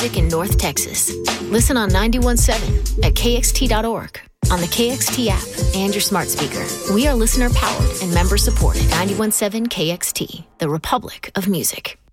music in North Texas. Listen on 91.7 at kxt.org, on the KXT app, and your smart speaker. We are listener-powered and member-supported. 91.7 KXT, the Republic of Music.